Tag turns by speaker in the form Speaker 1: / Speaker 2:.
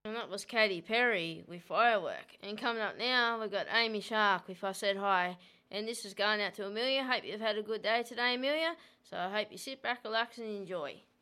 Speaker 1: And that was Katy Perry with Firework. And coming up now, we've got Amy Shark with I Said Hi. And this is going out to Amelia. Hope you've had a good day today, Amelia. So I hope you sit back, relax and enjoy.